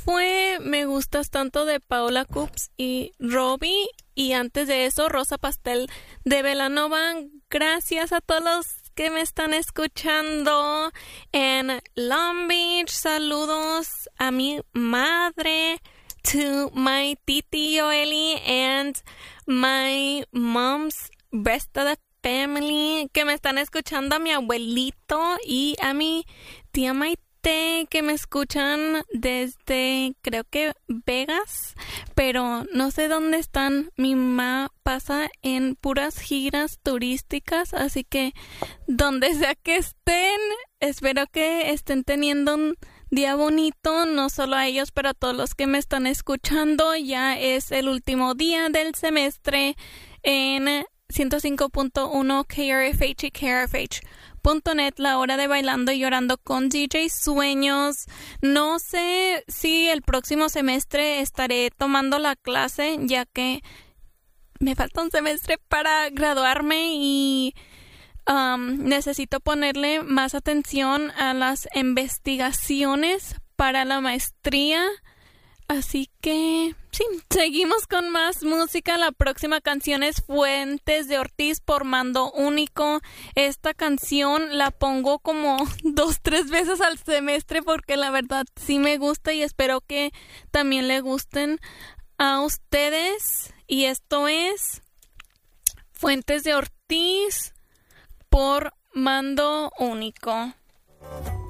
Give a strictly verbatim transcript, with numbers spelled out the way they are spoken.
fue Me Gustas Tanto de Paola Coops y Robbie. Y antes de eso, Rosa Pastel de Belanova. Gracias a todos los que me están escuchando en Long Beach. Saludos a mi madre, to my titi Yoeli and my mom's rest of the family, que me están escuchando, a mi abuelito y a mi tía Maite, que me escuchan desde, creo que Vegas, pero no sé dónde están. Mi mamá pasa en puras giras turísticas, así que donde sea que estén, espero que estén teniendo un día bonito, no solo a ellos, pero a todos los que me están escuchando. Ya es el último día del semestre en ciento cinco punto uno K R F H y K R F H punto net, la hora de Bailando y Llorando con D J Sueños. No sé si el próximo semestre estaré tomando la clase, ya que me falta un semestre para graduarme y um, necesito ponerle más atención a las investigaciones para la maestría. Así que sí, seguimos con más música. La próxima canción es Fuentes de Ortiz por Mando Único. Esta canción la pongo como dos, tres veces al semestre porque la verdad sí me gusta y espero que también le gusten a ustedes. Y esto es Fuentes de Ortiz por Mando Único.